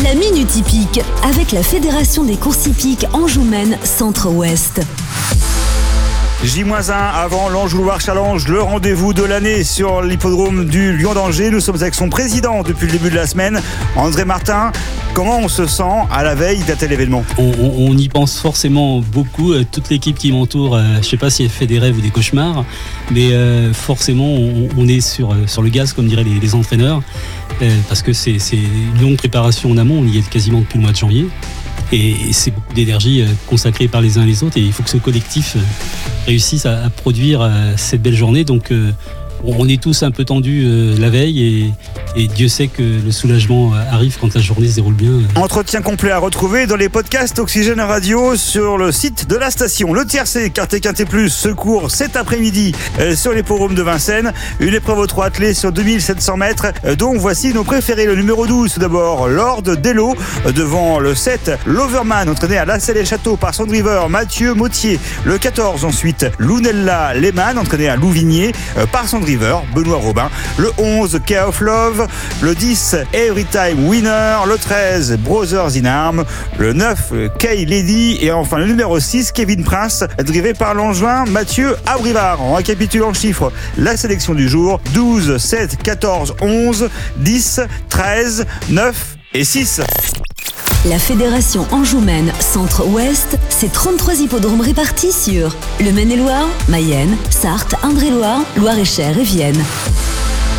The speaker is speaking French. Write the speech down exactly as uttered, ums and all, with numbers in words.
La Minute Hippique avec la Fédération des courses hippiques Anjou-Maine Centre-Ouest. J un avant l'Anjou-Loire Challenge, le rendez-vous de l'année sur l'hippodrome du Lion d'Angers. Nous sommes avec son président depuis le début de la semaine, André Martin. Comment on se sent à la veille d'un tel événement ? on, on, on y pense forcément beaucoup. Toute l'équipe qui m'entoure, euh, je ne sais pas si elle fait des rêves ou des cauchemars, mais euh, forcément on, on est sur, sur le gaz, comme diraient les, les entraîneurs, euh, parce que c'est, c'est une longue préparation en amont. On y est quasiment depuis le mois de janvier. Et c'est beaucoup d'énergie consacrée par les uns et les autres, et il faut que ce collectif réussisse à produire cette belle journée. Donc on est tous un peu tendus la veille, et, et Dieu sait que le soulagement arrive quand la journée se déroule bien. Entretien complet à retrouver dans les podcasts Oxygène Radio sur le site de la station. Le T R C Quartet Quintet Plus secours cet après-midi sur l'hippodrome de Vincennes. Une épreuve aux trois attelés sur deux mille sept cents mètres, dont voici nos préférés. Le numéro douze tout d'abord, Lord Dello, devant le sept, L'Overman, entraîné à La Selle-et-Château par son driver Mathieu Mautier. Le quatorze ensuite, Lunella Lehmann, entraîné à Louvigné par son driver Benoît Robin. Le onze, Care of Love. Le dix, Every Time Winner. Le treize, Brothers in Arms. Le neuf, Kay Lady. Et enfin le numéro six, Kevin Prince, drivé par l'Angevin Mathieu Abrivard. On récapitule en chiffres la sélection du jour: douze, sept, quatorze, onze, dix, treize, neuf et six. La Fédération Anjou-Maine Centre-Ouest, c'est trente-trois hippodromes répartis sur le Maine-et-Loire, Mayenne, Sarthe, Indre-et-Loire, Loire-et-Cher et Vienne.